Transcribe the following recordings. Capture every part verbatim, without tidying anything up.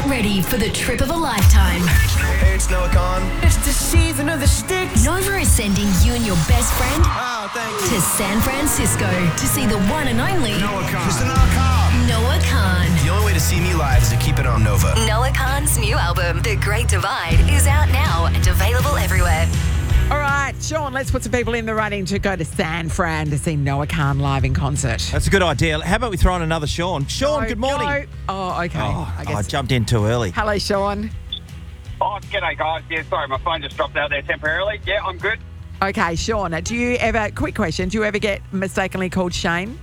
Get ready for the trip of a lifetime. Hey, it's Noah Khan. It's the season of the sticks. Nova is sending you and your best friend Oh, thank you. to San Francisco to see the one and only Noah Khan. Mister Noah Khan. Noah Khan. The only way to see me live is to keep it on Nova. Noah Khan's new album, The Great Divide, is out now and available everywhere. All right, Sean, let's put some people in the running to go to San Fran to see Noah Khan live in concert. That's a good idea. How about we throw in another Sean? Sean, Go, good morning. go. Oh, okay. Oh, I I, guess. jumped in too early. Hello, Sean. Oh, g'day, guys. Yeah, sorry, my phone just dropped out there temporarily. Yeah, I'm good. Okay, Sean, do you ever, quick question, do you ever get mistakenly called Shane?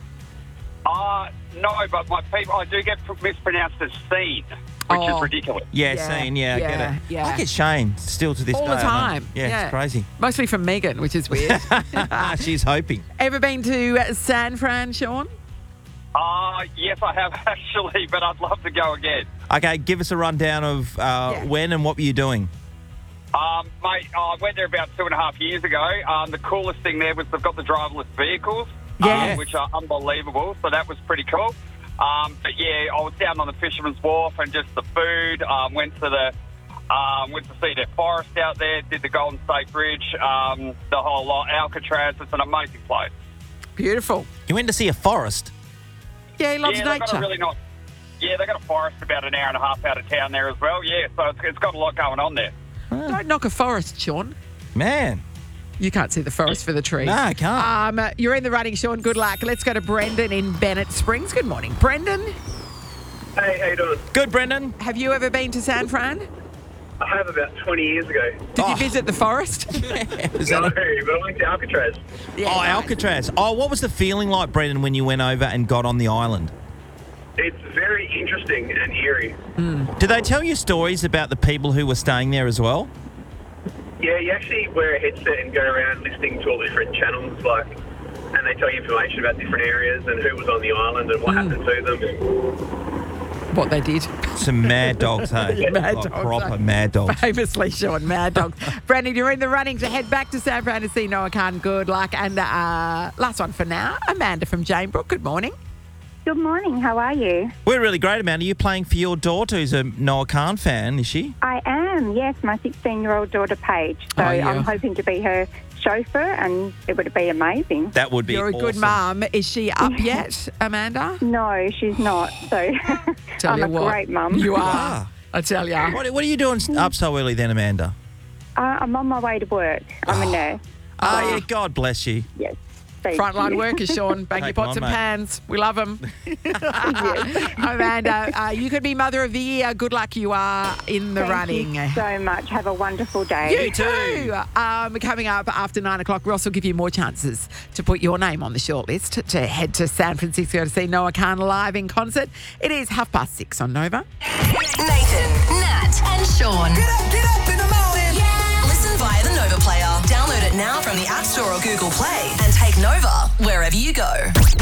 Uh, no, but my people, I do get mispronounced as Scene, which Oh. is ridiculous. Yeah, Yeah, scene, yeah, I yeah, get it. yeah. I get Shane still to this All day. the I know. time. Yeah, it's crazy. Mostly from Megan, which is weird. She's hoping. Ever been to uh, San Fran, Sean? Uh, yes, I have actually, but I'd love to go again. Okay, give us a rundown of uh, Yeah. when and what were you doing? Um, mate, I went there about two and a half years ago. Um, the coolest thing there was they've got the driverless vehicles, Yes. um, which are unbelievable. So that was pretty cool. Um, but yeah, I was down on the Fisherman's Wharf and just the food. Um, went to the um, went to see their forest out there. Did the Golden State Bridge, um, the whole lot. Alcatraz. It's an amazing place. Beautiful. You went to see a forest. Yeah, he loves yeah, they've got nature. a really nice. Yeah, they got a forest about an hour and a half out of town there as well. Yeah, so it's, it's got a lot going on there. Don't knock a forest, Sean. Man, You can't see the forest for the trees. no, I can't. Um, uh, you're in the running, Sean. Good luck. Let's go to Brendan in Bennett Springs. Good morning, Brendan. Hey, how you doing? Good, Brendan. Have you ever been to San Fran? I have about twenty years ago. Did Oh. you visit the forest? Is No, that a- but I went to Alcatraz. Yeah, oh, nice. Alcatraz. Oh, what was the feeling like, Brendan, when you went over and got on the island? It's very interesting and eerie. Did they tell you stories about the people who were staying there as well? Yeah, you actually wear a headset and go around listening to all the different channels, like, and they tell you information about different areas and who was on the island and what happened to them. What they did. Some mad dogs, hey? Mad Like dogs, proper hey? mad dogs. Famously, Sean, mad dogs. Brendan, you're in the running to head back to San Fran to see Noah Khan. Good luck. And uh, last one for now, Amanda from Jane Brook. Good morning. Good morning. How are you? We're really great, Amanda. Are you playing for your daughter, who's a Noah Khan fan, is she? I am, yes, my sixteen-year-old daughter, Paige. So Oh, yeah. I'm hoping to be her chauffeur, and it would be amazing. That would be You're a good awesome. mum. Is she up yet, Amanda? No, she's not. So Tell I'm you a what, great mum. You are. Ah. I tell you. What, what are you doing up so early then, Amanda? Uh, I'm on my way to work. I'm a nurse. Oh, yeah, God bless you. Yes. Thank Frontline you. workers, Sean. Bang your Take 'em pots on, and mate. pans. We love them. Yes. Amanda, uh, you could be Mother of the Year. Good luck. You are in the Thank running. you so much. Have a wonderful day. You too. Um, coming up after nine o'clock, Ross will give you more chances to put your name on the shortlist to head to San Francisco to see Noah Khan live in concert. It is half past six on Nova. Nathan, Nat, and Sean. Get up, get up in the morning. Yeah. Listen via the Nova player. Download it now from the App Store or Google Play and take Nova wherever you go.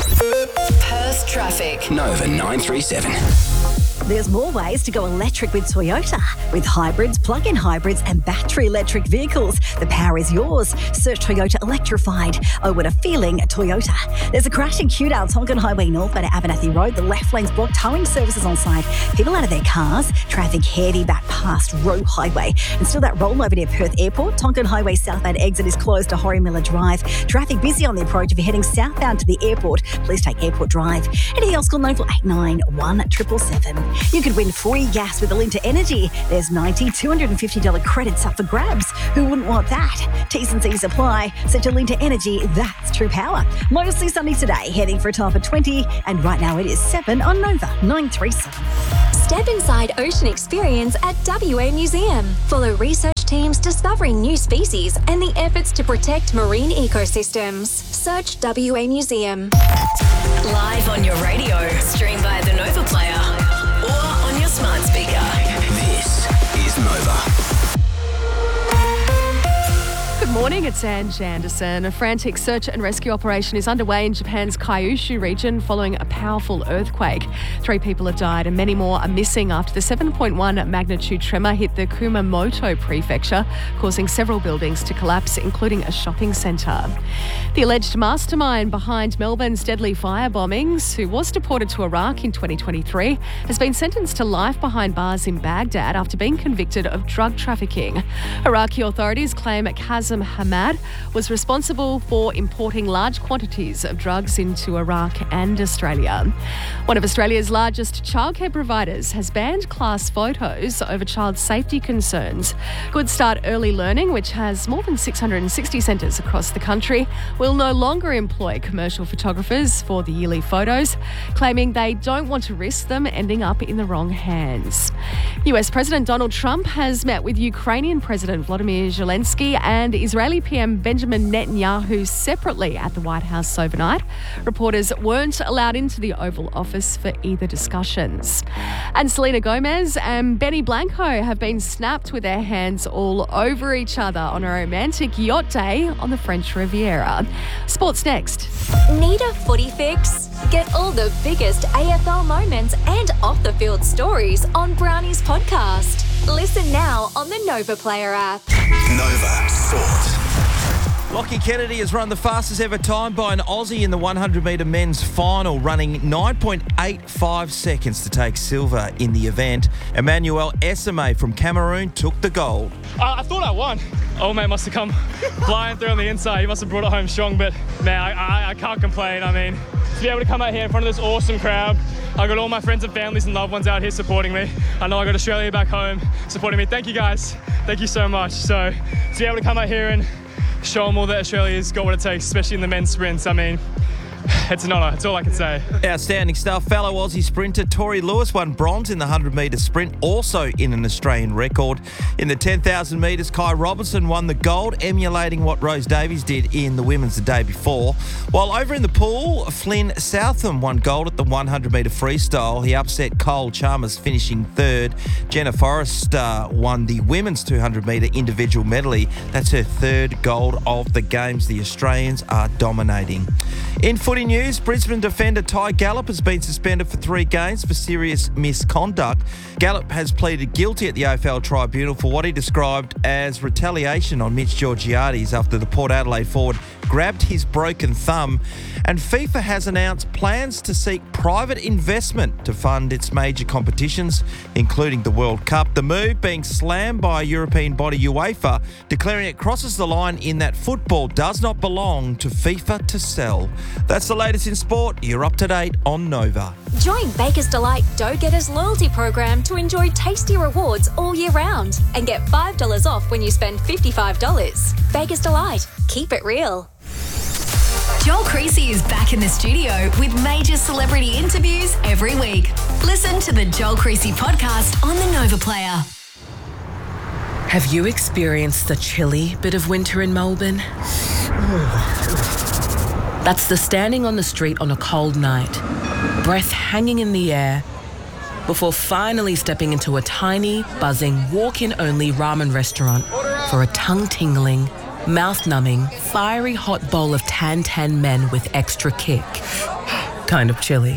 Perth traffic. Nova nine three seven. There's more ways to go electric with Toyota. With hybrids, plug-in hybrids and battery electric vehicles, the power is yours. Search Toyota Electrified. Oh, what a feeling, Toyota. There's a crash in Cudale, Tonkin Highway North at Abernathy Road. The left lane's blocked, towing services on site. People out of their cars. Traffic heavy back past Roe Highway. And still that rollover near Perth Airport. Tonkin Highway southbound exit is closed to Horry Miller Drive. Traffic busy on the approach if you're heading southbound to the airport. Please take Airport Drive. Anything else, call nine four eight nine, one seven seven seven. You could win free gas with Alinta Energy. There's ninety, two hundred fifty dollars credits up for grabs. Who wouldn't want that? T's and C's apply. Set to Alinta Energy, that's true power. Mostly sunny today, heading for a top of twenty. And right now it is seven on Nova nine three seven. Step inside ocean experience at W A Museum. Follow research teams discovering new species and the efforts to protect marine ecosystems. Search W A Museum. Live on your radio. Stream via the Nova player or on your smart speaker. This is Nova. Good morning, it's Anne Janderson. A frantic search and rescue operation is underway in Japan's Kyushu region following a powerful earthquake. Three people have died and many more are missing after the seven point one magnitude tremor hit the Kumamoto prefecture, causing several buildings to collapse, including a shopping centre. The alleged mastermind behind Melbourne's deadly fire bombings, who was deported to Iraq in twenty twenty-three, has been sentenced to life behind bars in Baghdad after being convicted of drug trafficking. Iraqi authorities claim Kazem Hamad was responsible for importing large quantities of drugs into Iraq and Australia. One of Australia's largest childcare providers has banned class photos over child safety concerns. Good Start Early Learning, which has more than six hundred sixty centres across the country, will no longer employ commercial photographers for the yearly photos, claiming they don't want to risk them ending up in the wrong hands. U S President Donald Trump has met with Ukrainian President Volodymyr Zelensky and Israeli P M Benjamin Netanyahu separately at the White House overnight. Reporters weren't allowed into the Oval Office for either discussions. And Selena Gomez and Benny Blanco have been snapped with their hands all over each other on a romantic yacht day on the French Riviera. Sports next. Need a footy fix? Get all the biggest A F L moments and off-the-field stories on Brownie's podcast. Listen now on the Nova Player app. Nova Sport. Lockie Kennedy has run the fastest ever time by an Aussie in the one hundred metre men's final, running nine point eight five seconds to take silver in the event. Emmanuel Esame from Cameroon took the gold. Uh, I thought I won. Old mate must have come flying through on the inside. He must have brought it home strong, but man, I, I, I can't complain. I mean, to be able to come out here in front of this awesome crowd, I got all my friends and families and loved ones out here supporting me. I know I got Australia back home supporting me. Thank you guys. Thank you so much. So to be able to come out here and show them all that Australia's got what it takes, especially in the men's sprints, I mean, it's an honour. That's all I can say. Outstanding stuff. Fellow Aussie sprinter Tori Lewis won bronze in the one hundred metre sprint, also in an Australian record. In the ten thousand metres, Kai Robinson won the gold, emulating what Rose Davies did in the women's the day before. While over in the pool, Flynn Southam won gold at the one hundred metre freestyle. He upset Cole Chalmers, finishing third. Jenna Forrest uh, won the women's two hundred metre individual medley. That's her third gold of the Games. The Australians are dominating. In footy news, Brisbane defender Ty Gallop has been suspended for three games for serious misconduct. Gallop has pleaded guilty at the A F L tribunal for what he described as retaliation on Mitch Georgiades after the Port Adelaide forward grabbed his broken thumb. And FIFA has announced plans to seek private investment to fund its major competitions, including the World Cup. The move being slammed by European body UEFA, declaring it crosses the line in that football does not belong to FIFA to sell. That's the latest in sport. You're up to date on Nova. Join Baker's Delight Dough Getters loyalty program to enjoy tasty rewards all year round and get five dollars off when you spend fifty-five dollars. Baker's Delight. Keep it real. Joel Creasy is back in the studio with major celebrity interviews every week. Listen to the Joel Creasy podcast on the Nova Player. Have you experienced the chilly bit of winter in Melbourne? That's the standing on the street on a cold night, breath hanging in the air, before finally stepping into a tiny, buzzing, walk-in-only ramen restaurant for a tongue-tingling, mouth-numbing, fiery hot bowl of tan-tan men with extra kick. Kind of chilly.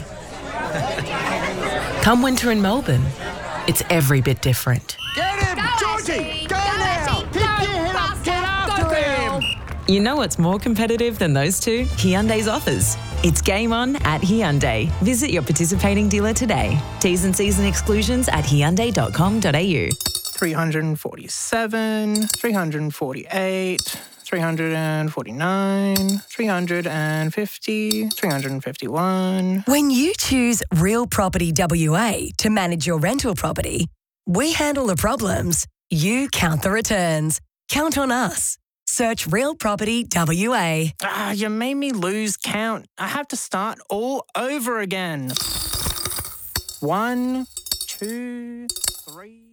Come winter in Melbourne, it's every bit different. Get him! Georgie! Go now! Pick your head up! Get after him! You know what's more competitive than those two? Hyundai's offers. It's game on at Hyundai. Visit your participating dealer today. T's and C's and exclusions at hyundai dot com dot a u. three hundred forty-seven, three hundred forty-eight, three hundred forty-nine, three hundred fifty, three hundred fifty-one. When you choose Real Property W A to manage your rental property, we handle the problems, you count the returns. Count on us. Search Real Property W A. Ah, you made me lose count. I have to start all over again. One, two, three...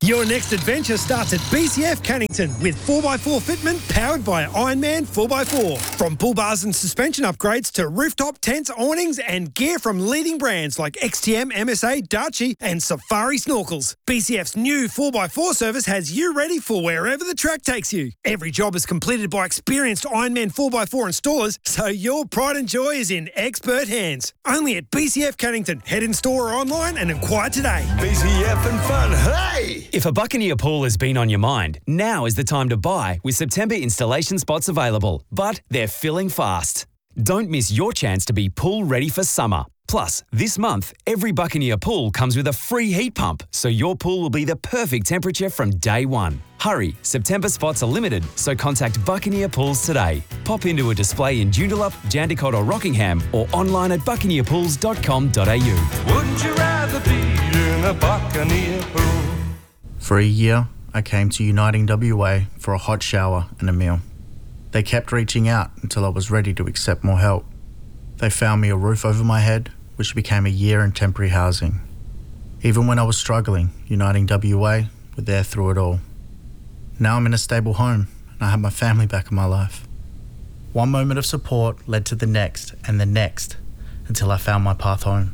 Your next adventure starts at B C F Cannington with four by four fitment powered by Ironman four by four. From bull bars and suspension upgrades to rooftop tents, awnings and gear from leading brands like X T M, M S A, Darchi and Safari Snorkels. B C F's new four by four service has you ready for wherever the track takes you. Every job is completed by experienced Ironman four by four installers, so your pride and joy is in expert hands. Only at B C F Cannington. Head in store or online and inquire today. B C F and fun, hey! If a Buccaneer pool has been on your mind, now is the time to buy with September installation spots available, but they're filling fast. Don't miss your chance to be pool ready for summer. Plus, this month, every Buccaneer pool comes with a free heat pump, so your pool will be the perfect temperature from day one. Hurry, September spots are limited, so contact Buccaneer Pools today. Pop into a display in Joondalup, Jandakot or Rockingham or online at buccaneer pools dot com dot a u. Wouldn't you rather be in a Buccaneer pool? For a year, I came to Uniting W A for a hot shower and a meal. They kept reaching out until I was ready to accept more help. They found me a roof over my head, which became a year in temporary housing. Even when I was struggling, Uniting W A were there through it all. Now I'm in a stable home and I have my family back in my life. One moment of support led to the next and the next until I found my path home.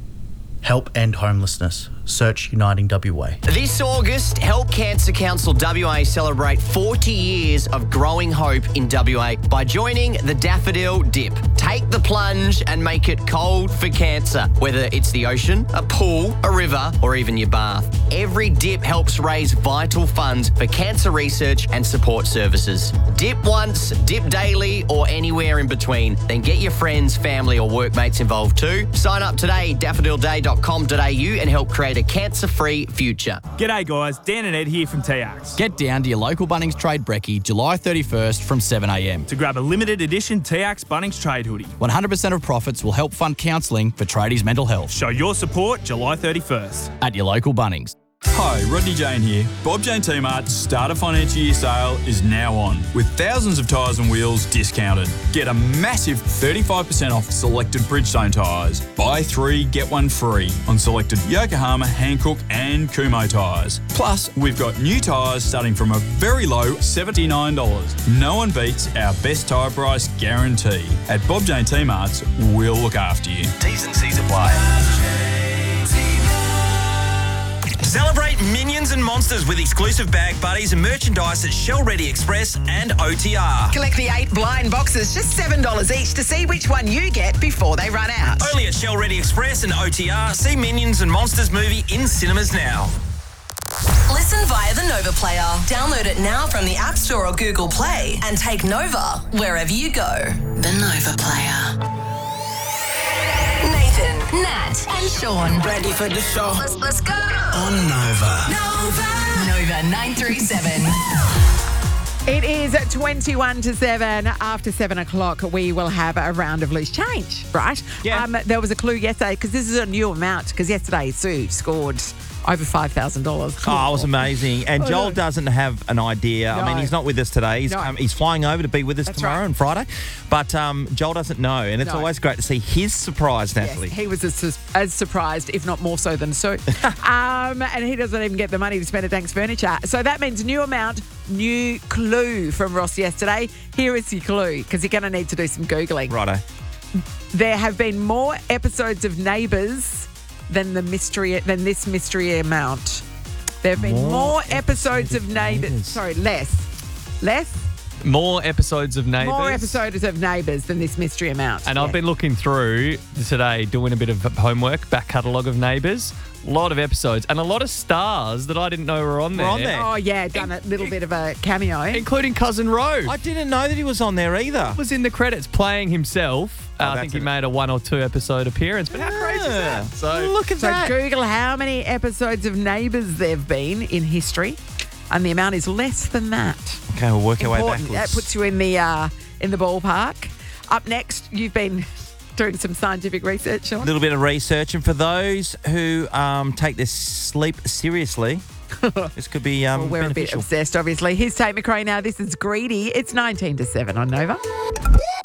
Help end homelessness. Search Uniting W A. This August, Help Cancer Council W A celebrate forty years of growing hope in W A by joining the Daffodil Dip. Take the plunge and make it cold for cancer, whether it's the ocean, a pool, a river, or even your bath. Every dip helps raise vital funds for cancer research and support services. Dip once, dip daily, or anywhere in between. Then get your friends, family, or workmates involved too. Sign up today, daffodil day dot com dot a u, and help create a cancer-free future. G'day guys, Dan and Ed here from T Axe. Get down to your local Bunnings Trade Brekkie July thirty-first from seven a m to grab a limited edition T Axe Bunnings Trade hoodie. one hundred percent of profits will help fund counselling for tradies' mental health. Show your support July thirty-first. At your local Bunnings. Hi, Rodney Jane here. Bob Jane T-Mart's Starter Financial Year sale is now on, with thousands of tyres and wheels discounted. Get a massive thirty-five percent off selected Bridgestone tyres. Buy three, get one free on selected Yokohama, Hankook and Kumho tyres. Plus, we've got new tyres starting from a very low seventy-nine dollars. No one beats our best tyre price guarantee. At Bob Jane T-Mart's, we'll look after you. T's and C's apply. Celebrate Minions and Monsters with exclusive bag buddies and merchandise at Shell Ready Express and O T R. Collect the eight blind boxes, just seven dollars each, to see which one you get before they run out. Only at Shell Ready Express and O T R. See Minions and Monsters movie in cinemas now. Listen via the Nova Player. Download it now from the App Store or Google Play and take Nova wherever you go. The Nova Player. Nathan, Nat, and Sean. Ready for the show? Let's, let's go. On Nova. Nova. Nova nine three seven. It is twenty-one to seven. After seven o'clock, we will have a round of loose change, right? Yeah. Um, there was a clue yesterday, because this is a new amount, because yesterday Sue scored over five thousand dollars. Oh, it was amazing. And Joel doesn't have an idea. No. I mean, he's not with us today. He's, No. um, he's flying over to be with us That's tomorrow right. and Friday. But um, Joel doesn't know. And it's No. always great to see his surprise, Yes, Natalie. he was as, as surprised, if not more so than Sue. um, and he doesn't even get the money to spend at Thanks Furniture. So that means new amount, new clue from Ross yesterday. Here is your clue, because you're going to need to do some Googling. Righto. There have been more episodes of Neighbours than the mystery than this mystery amount. There have been more, More episodes of Neighbours. Neighbours. Sorry, less. Less? More episodes of Neighbours. More episodes of Neighbours than this mystery amount. And Yeah. I've been looking through today, doing a bit of homework, back catalogue of Neighbours. A lot of episodes and a lot of stars that I didn't know were on there. on there. Oh, yeah, done a little bit of a cameo. Including Cousin Rowe. I didn't know that he was on there either. Was in the credits playing himself. Oh, Uh, I that's think he it. made a one or two episode appearance. But how crazy is that? So Look at So that. Google how many episodes of Neighbours there've been in history, and the amount is less than that. Okay, we'll work our way Important. backwards. That puts you in the uh, in the ballpark. Up next, you've been doing some scientific research, Sean. A little bit of research. And for those who um, take their sleep seriously, this could be um, Well, we're a bit beneficial. obsessed, obviously. Here's Tate McRae now. This is Greedy. It's nineteen to seven on Nova.